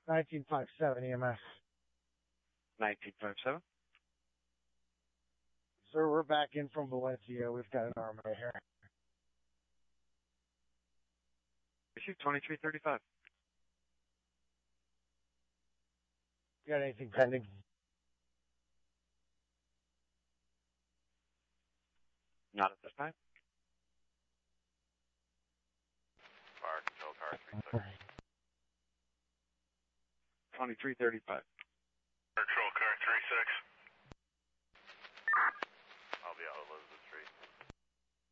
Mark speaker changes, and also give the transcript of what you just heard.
Speaker 1: 1957 EMS.
Speaker 2: 1957.
Speaker 1: Sir, we're back in from Valencia. We've got an arm right here.
Speaker 2: Issue 2335.
Speaker 1: You got anything pending?
Speaker 2: Not at this time.
Speaker 3: Fire control car 36.
Speaker 2: 2335.